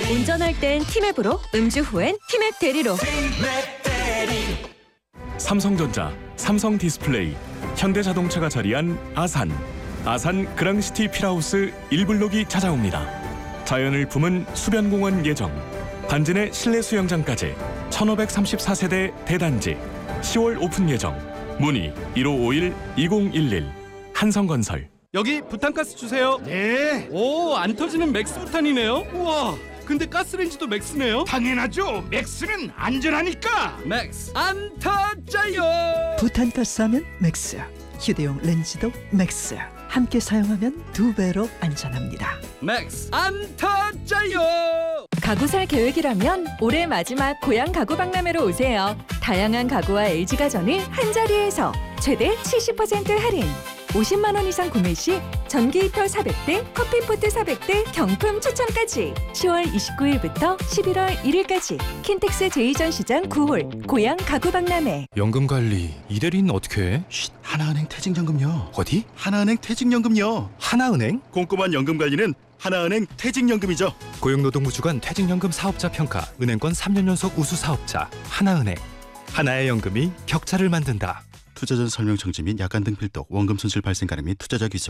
운전할 땐 티맵으로, 음주 후엔 티맵 대리로. 삼성전자, 삼성디스플레이, 현대자동차가 자리한 아산 그랑시티 필하우스 1블록이 찾아옵니다. 자연을 품은 수변공원 예정, 반진의 실내 수영장까지 1534세대 대단지 10월 오픈 예정. 문의 1551-2011 한성건설. 여기 부탄가스 주세요. 네, 오, 안 터지는 맥스 부탄이네요. 우와, 근데 가스레인지도 맥스네요. 당연하죠. 맥스는 안전하니까. 맥스 안 터져요. 부탄가스 하면 맥스, 휴대용 렌즈도 맥스. 함께 사용하면 2배로 안전합니다. 맥스 안 터져요. 가구 살 계획이라면 올해 마지막 고향 가구 박람회로 오세요. 다양한 가구와 LG가전을 한자리에서 최대 70% 할인. 50만 원 이상 구매 시 전기 히터 400대, 커피포트 400대 경품 추첨까지. 10월 29일부터 11월 1일까지 킨텍스 제2전시장 9홀 고향 가구 박람회. 연금 관리 이대리는 어떻게 해? 하나은행 퇴직연금요. 어디? 하나은행 퇴직연금요. 하나은행? 꼼꼼한 연금 관리는 하나은행 퇴직연금이죠. 고용노동부 주관 퇴직연금 사업자 평가 은행권 3년 연속 우수 사업자 하나은행. 하나의 연금이 격차를 만든다. 투자 전 설명 청지 및 약관 등 필독, 원금 손실 발생 가능 및 투자자 규정.